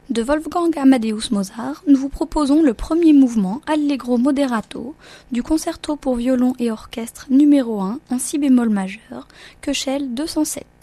De Wolfgang Amadeus Mozart, nous vous proposons le premier mouvement Allegro moderato du concerto pour violon et orchestre numéro 1 en si bémol majeur, Köchel 207.